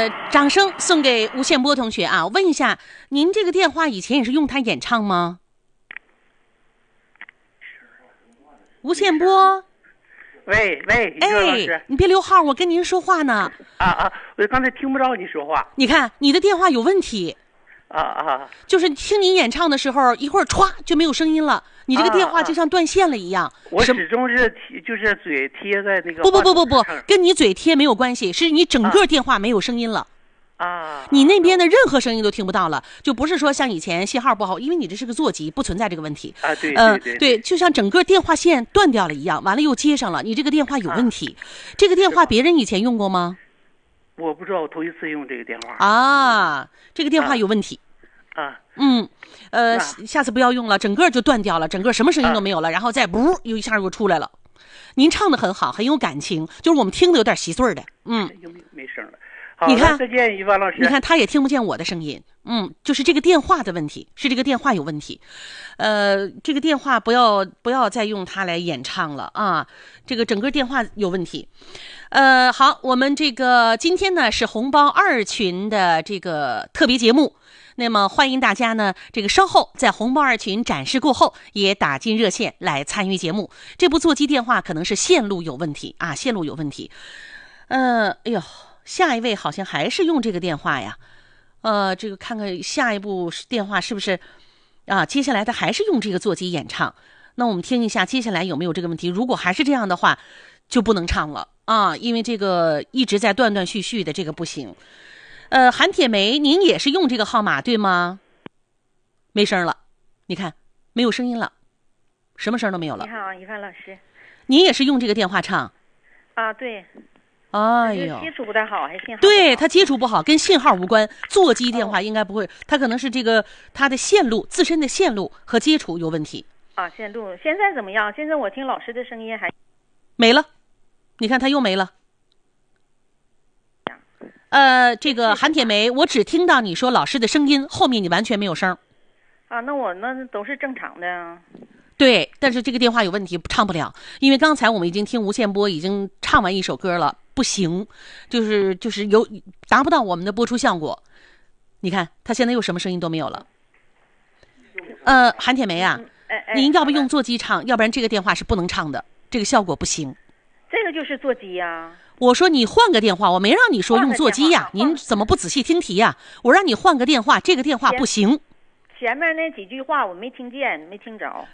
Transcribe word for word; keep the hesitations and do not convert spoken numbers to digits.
呃，掌声送给吴宪波同学啊！问一下，您这个电话以前也是用它演唱吗？吴宪波， 喂喂，于老师， 哎，你别留号，我跟您说话呢。 啊啊，我刚才听不着你说话。 你看你的电话有问题。 啊啊， 就是听你演唱的时候，一会儿歘就没有声音了，你这个电话就像断线了一样。 啊啊、我始终是就是嘴贴在那个不不不不不，跟你嘴贴没有关系，是你整个电话没有声音了。 啊， 你那边的任何声音都听不到了，就不是说像以前信号不好，因为你这是个座机，不存在这个问题。 啊，对呃， 对对, 对，就像整个电话线断掉了一样，完了又接上了，你这个电话有问题。啊、这个电话别人以前用过吗？ 我不知道，我头一次用这个电话。 啊，这个电话有问题。 啊， 嗯，呃，下次不要用了，整个就断掉了，整个什么声音都没有了，啊、然后再不又一下又出来了。您唱的很好，很有感情，就是我们听的有点稀碎的。嗯， 没声了。好， 你看， 再见，于芳老师。 你看，他也听不见我的声音。嗯，就是这个电话的问题，是这个电话有问题。呃，这个电话不要不要再用它来演唱了啊！这个整个电话有问题。呃，好，我们这个今天呢是红包二群的这个特别节目。那么欢迎大家呢，这个稍后在红包二群展示过后，也打进热线来参与节目。这部座机电话可能是线路有问题啊，线路有问题。呃，哎呦，下一位好像还是用这个电话呀。呃，这个看看下一步电话是不是啊？接下来他还是用这个座机演唱。那我们听一下接下来有没有这个问题。如果还是这样的话，就不能唱了啊，因为这个一直在断断续续的，这个不行。呃，韩铁梅，您也是用这个号码对吗？没声了，你看没有声音了，什么声都没有了。 你好，于凡老师。 您也是用这个电话唱？ 啊，对。 哎呦， 接触不太好，还信号？ 对，它接触不好，跟信号无关。座机电话应该不会，它可能是这个它的线路自身的线路和接触有问题。 啊，线路现在怎么样？现在我听老师的声音还没了，你看它又没了。呃，这个韩铁梅，我只听到你说老师的声音，后面你完全没有声。 啊，那我那都是正常的。 对，但是这个电话有问题，唱不了，因为刚才我们已经听吴宪波已经唱完一首歌了，不行，就是就是有达不到我们的播出效果。你看他现在又什么声音都没有了。呃，韩铁梅啊， 嗯哎哎、 您要不用座机唱，要不然这个电话是不能唱的，这个效果不行。 这个就是座机呀、啊。 我说你换个电话，我没让你说用座机呀、啊，您怎么不仔细听题呀、啊？我让你换个电话，这个电话不行。 前面那几句话我没听见，没听着。